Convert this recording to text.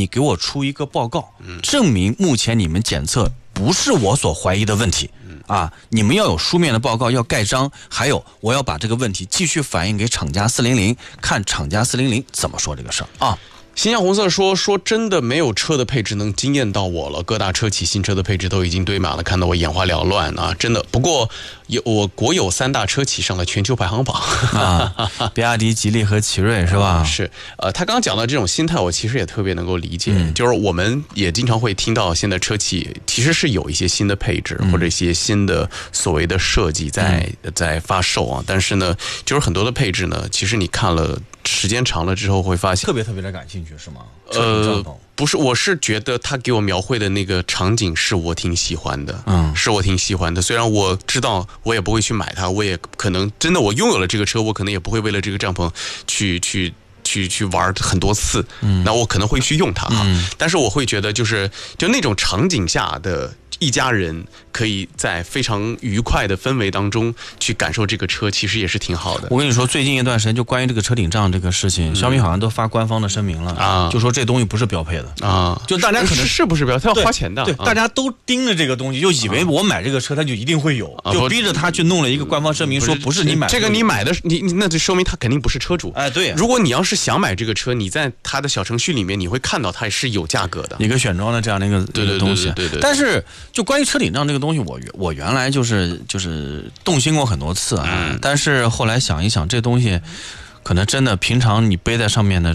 给我出一个报告，证明目前你们检测不是我所怀疑的问题。你们要有书面的报告，要盖章，还有我要把这个问题继续反映给厂家400，看厂家400怎么说这个事儿啊。 新疆红色说真的没有车的配置能惊艳到我了，各大车企新车的配置都已经堆满了，看得我眼花缭乱啊！真的，不过我国有3大车企上了全球排行榜比亚迪、吉利和奇瑞是吧？ 是，他刚刚讲到这种心态，我其实也特别能够理解，就是我们也经常会听到现在车企其实是有一些新的配置或者一些新的所谓的设计在发售啊，但是呢，就是很多的配置呢，其实你看了时间长了之后会发现特别的感兴趣是吗？ 不是，我是觉得他给我描绘的那个场景是我挺喜欢的，是我挺喜欢的。虽然我知道我也不会去买它，我也可能真的我拥有了这个车，我可能也不会为了这个帐篷去玩很多次，那我可能会去用它哈。但是我会觉得就那种场景下的一家人可以在非常愉快的氛围当中去感受这个车，其实也是挺好的。 我跟你说，最近一段时间就关于这个车顶帐这个事情，小米好像都发官方的声明了啊，就说这东西不是标配的啊，就大家可能是不是标配，它要花钱的， 对，大家都盯着这个东西，就以为我买这个车它就一定会有，就逼着他去弄了一个官方声明，说不是你买这个你买的那就说明他肯定不是车主。 哎，对， 如果你要是想买这个车，你在他的小程序里面你会看到它是有价格的， 一个选装的这样的一个东西。对。但是就关于车顶帐这个东西，我原来就是动心过很多次啊，但是后来想一想，这东西可能真的平常你背在上面的